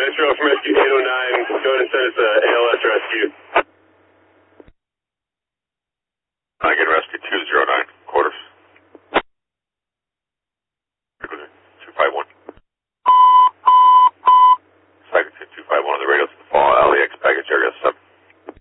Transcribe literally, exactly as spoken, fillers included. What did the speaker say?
Metro from Rescue eight oh nine. Go ahead and send us a A L S rescue. I get rescue.